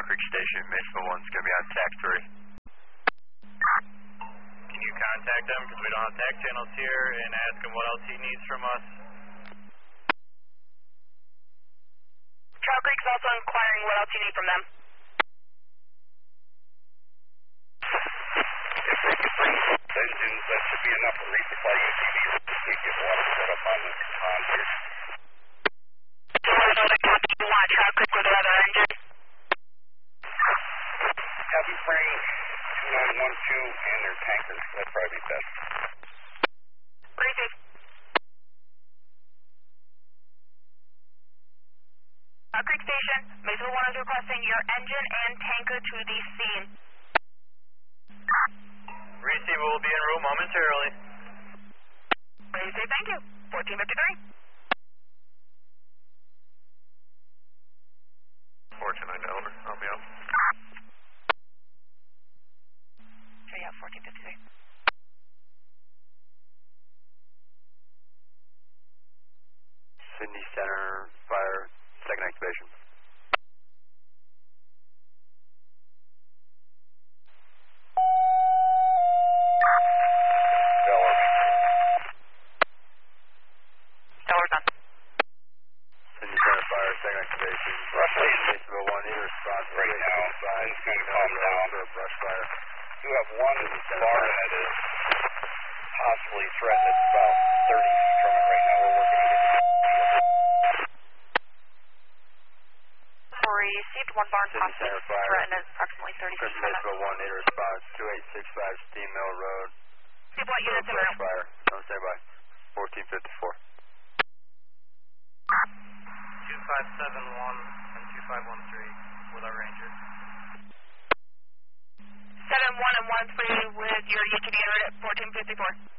Creek Station, Maysville 1's going to be on TAC 3. Can you contact him, because we don't have TAC channels here, and ask him what else he needs from us? Trail Creek's also inquiring what else you need from them. If they could bring engines, that should be enough to resupply UTVs to get water set up on this pond here. Do you know the copy you want Trail Creek with another engine? Have them bring 2912 and their tankers. That'd probably be best. Receive. Creek Station, Maysville 1 is requesting your engine and tanker to the scene. Receive will be en route momentarily. Receive, thank you. 1453. 429 over, help me out. Okay, yeah, 1453. Sydney Center, fire, second activation. Stellar's done. Sydney Center, fire, second activation. Roughly Maysville 1, either response right now. It's going to calm down. For a brush fire. You have one bar that is possibly threatened. It's about 30 feet from it right now. We're working on it. Received one barn possibly threatened at approximately 30 feet from it. Maysville 1, either response 2865 Steam Mill Road. See what units in brush route. fire. Don't stay by. 1454. 2571 and 2513 with our Ranger. 71 and 13 with your UTV in route at 1454.